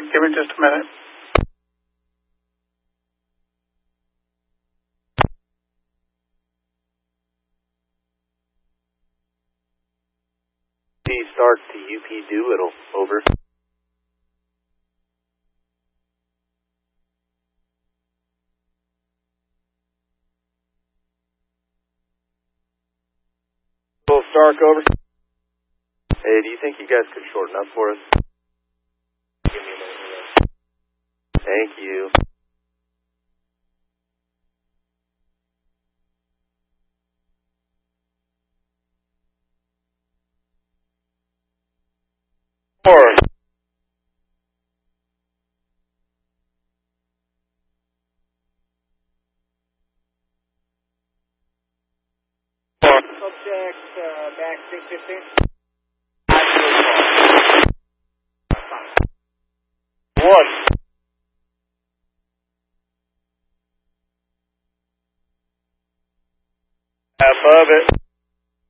Give me just a minute. Start to UP Doolittle, over. Full Stark, over. Hey, do you think you guys could shorten up for us? Give me a minute. Thank you. Four. Subject, back 615. One. Above it.